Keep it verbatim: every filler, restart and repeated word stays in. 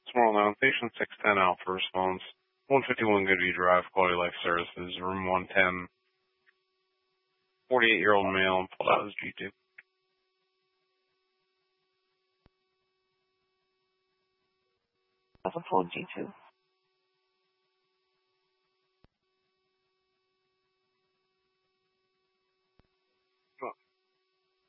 Tomorrow now, patient six ten Alpha response. one fifty-one Goodview Drive, Quality Life Services, room one ten. forty-eight-year-old male, pulled out his G tube. That's a full G tube.